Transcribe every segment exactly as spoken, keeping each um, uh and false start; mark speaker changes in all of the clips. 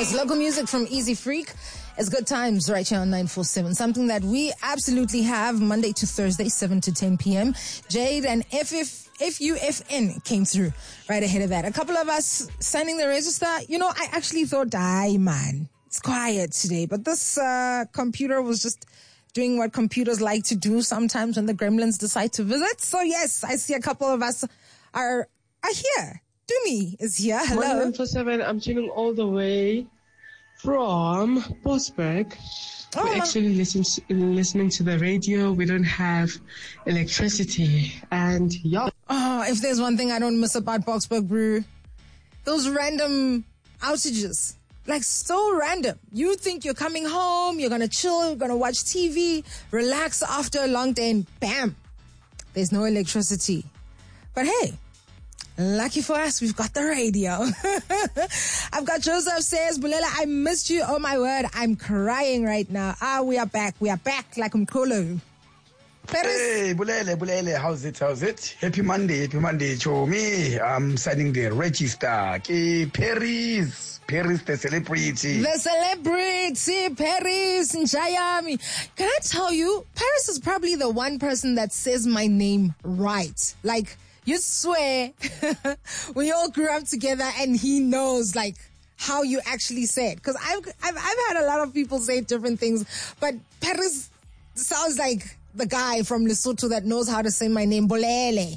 Speaker 1: It's local music from Easy Freak. It's good times right here on nine four seven. Something that we absolutely have Monday to Thursday, seven to ten p.m. Jade and F F, F U F N came through right ahead of that. A couple of us signing the register. You know, I actually thought, aye, man, it's quiet today. But this uh, computer was just doing what computers like to do sometimes when the gremlins decide to visit. So, yes, I see a couple of us are, are here. Dumi is here. Hello.
Speaker 2: nine four seven, I'm tuning all the way from Bosberg.
Speaker 1: Oh,
Speaker 2: We're actually listening, listening to the radio. We don't have electricity. And yeah.
Speaker 1: Oh, if there's one thing I don't miss about Boksburg Brew, those random outages. Like, so random. You think you're coming home, you're going to chill, you're going to watch T V, relax after a long day, and bam, there's no electricity. But hey, lucky for us, we've got the radio. I've got Joseph says, Bulela, I missed you. Oh my word, I'm crying right now. Ah, we are back. We are back like Mkolo.
Speaker 3: Hey, Bulele, Bulele, how's it, how's it? Happy Monday, happy Monday, Chomi. I'm signing the register. Okay, Paris. Paris, the celebrity.
Speaker 1: The celebrity, Paris, Njayami. Can I tell you, Paris is probably the one person that says my name right. Like, you swear, we all grew up together and he knows, like, how you actually say it. Because I've, I've, I've had a lot of people say different things, but Paris sounds like the guy from Lesotho that knows how to say my name, Bolele.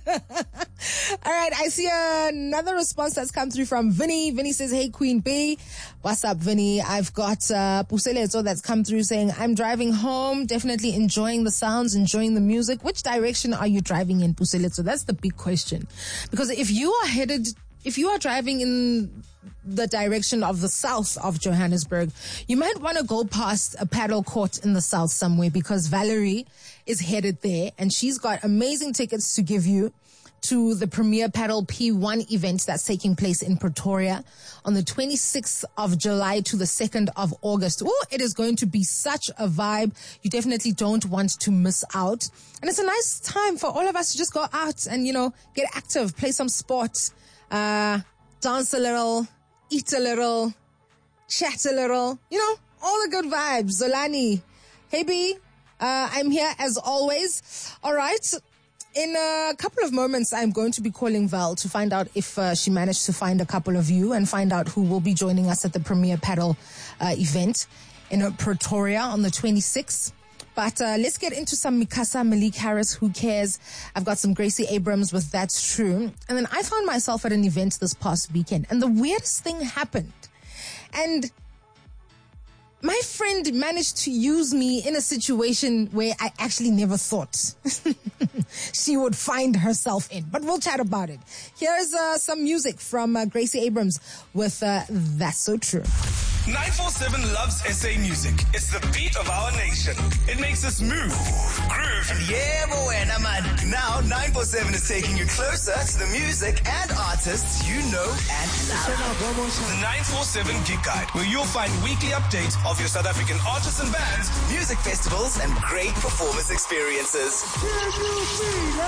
Speaker 1: All right, I see another response that's come through from Vinny. Vinny says, hey, Queen B. What's up, Vinny? I've got uh, Puselezo that's come through saying, I'm driving home, definitely enjoying the sounds, enjoying the music. Which direction are you driving in, Puselezo? That's the big question. Because if you are headed, if you are driving in the direction of the south of Johannesburg, you might want to go past a paddle court in the south somewhere because Valerie is headed there and she's got amazing tickets to give you to the Premier Paddle P one event that's taking place in Pretoria on the twenty-sixth of July to the second of August. Oh, it is going to be such a vibe. You definitely don't want to miss out. And it's a nice time for all of us to just go out and, you know, get active, play some sport, uh, dance a little, eat a little, chat a little, you know, all the good vibes. Zolani, hey B, uh, I'm here as always. All right. In a couple of moments, I'm going to be calling Val to find out if uh, she managed to find a couple of you and find out who will be joining us at the Premier Paddle uh, event in uh, Pretoria on the twenty-sixth. But uh, let's get into some Mikasa Malik Harris, Who Cares? I've got some Gracie Abrams with That's True. And then I found myself at an event this past weekend, and the weirdest thing happened. And my friend managed to use me in a situation where I actually never thought she would find herself in. But we'll chat about it. Here's uh, some music from uh, Gracie Abrams with uh, That's So True.
Speaker 4: nine four seven loves S A music. It's the beat of our nation. It makes us move, groove.
Speaker 5: And yeah, boy, man. Now nine four seven is taking you closer to the music and artists you know and love.
Speaker 4: The nine four seven Gig Guide, where you'll find weekly updates of your South African artists and bands,
Speaker 5: music festivals, and great performance experiences.